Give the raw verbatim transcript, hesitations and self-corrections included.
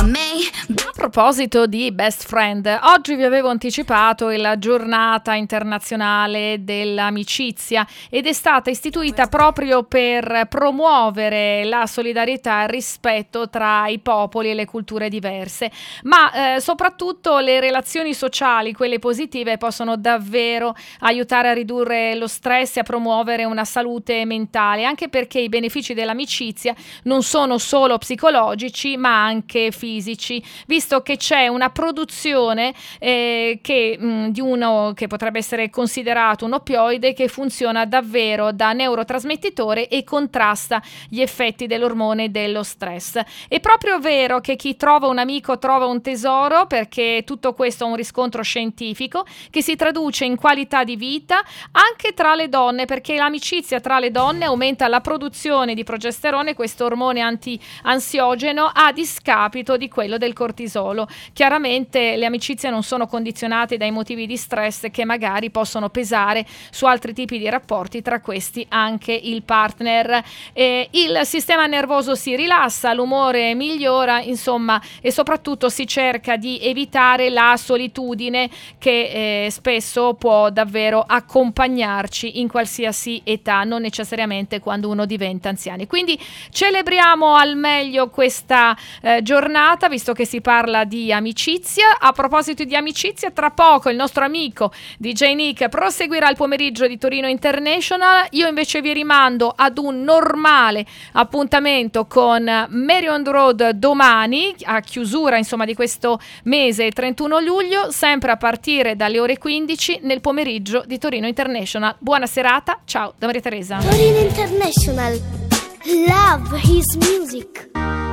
A proposito di best friend, oggi vi avevo anticipato la giornata internazionale dell'amicizia ed è stata istituita proprio per promuovere la solidarietà e il rispetto tra i popoli e le culture diverse, ma eh, soprattutto le relazioni sociali, quelle positive, possono davvero aiutare a ridurre lo stress e a promuovere una salute mentale, anche perché i benefici dell'amicizia non sono solo psicologici ma anche fisici, visto che c'è una produzione eh, che, mh, di uno che potrebbe essere considerato un oppioide che funziona davvero da neurotrasmettitore e contrasta gli effetti dell'ormone dello stress. È proprio vero che chi trova un amico trova un tesoro, perché tutto questo ha un riscontro scientifico che si traduce in qualità di vita anche tra le donne, perché l'amicizia tra le donne aumenta la produzione di progesterone, questo ormone anti-ansiogeno, a discapito di quello del cortisolo. Chiaramente le amicizie non sono condizionate dai motivi di stress che magari possono pesare su altri tipi di rapporti, tra questi anche il partner. Eh, il sistema nervoso si rilassa, l'umore migliora, insomma, e soprattutto si cerca di evitare la solitudine che eh, spesso può davvero accompagnarci in qualsiasi età, non necessariamente quando uno diventa anziani. Quindi celebriamo al meglio questa eh, giornata, visto che si parla di amicizia. A proposito di amicizia, tra poco il nostro amico D J Nick proseguirà il pomeriggio di Torino International. Io invece vi rimando ad un normale appuntamento con Mary on the Road domani, a chiusura insomma di questo mese, trentuno luglio, sempre a partire dalle ore quindici nel pomeriggio di Torino International. Buona serata, ciao da Maria Teresa. Torino International, love his music.